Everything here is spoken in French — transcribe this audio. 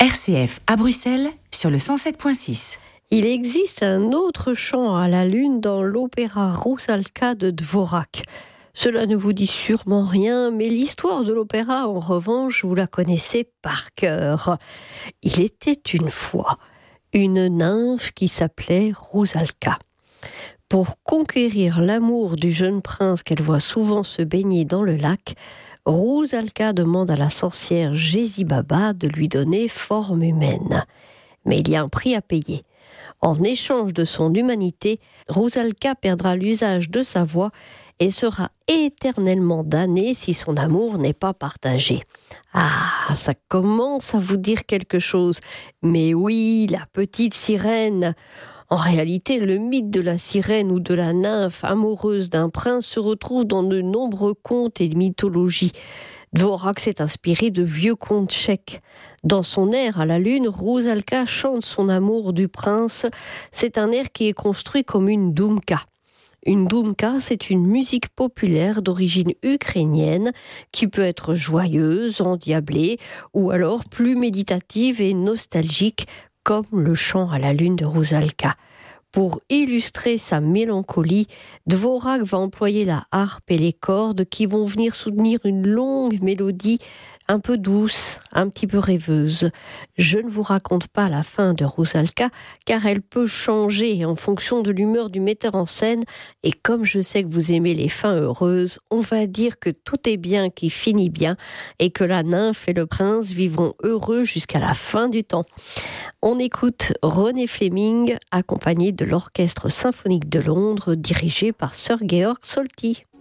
RCF à Bruxelles sur le 107.6. Il existe un autre chant à la lune dans l'opéra Rusalka de Dvořák. Cela ne vous dit sûrement rien, mais l'histoire de l'opéra, en revanche, vous la connaissez par cœur. Il était une fois une nymphe qui s'appelait Rusalka. Pour conquérir l'amour du jeune prince qu'elle voit souvent se baigner dans le lac, Rusalka demande à la sorcière Jezibaba de lui donner forme humaine. Mais il y a un prix à payer. En échange de son humanité, Rusalka perdra l'usage de sa voix et sera éternellement damnée si son amour n'est pas partagé. Ah, ça commence à vous dire quelque chose. Mais oui, la petite sirène. En réalité, le mythe de la sirène ou de la nymphe amoureuse d'un prince se retrouve dans de nombreux contes et mythologies. Dvořák s'est inspiré de vieux contes tchèques. Dans son air à la lune, Rusalka chante son amour du prince. C'est un air qui est construit comme une doumka. Une doumka, c'est une musique populaire d'origine ukrainienne qui peut être joyeuse, endiablée ou alors plus méditative et nostalgique comme le chant à la lune de Rusalka. Pour illustrer sa mélancolie, Dvořák va employer la harpe et les cordes qui vont venir soutenir une longue mélodie un peu douce, un petit peu rêveuse. Je ne vous raconte pas la fin de Rusalka, car elle peut changer en fonction de l'humeur du metteur en scène. Et comme je sais que vous aimez les fins heureuses, on va dire que tout est bien qui finit bien et que la nymphe et le prince vivront heureux jusqu'à la fin du temps. On écoute René Fleming, accompagné de l'Orchestre symphonique de Londres, dirigé par Sir Georg Solti.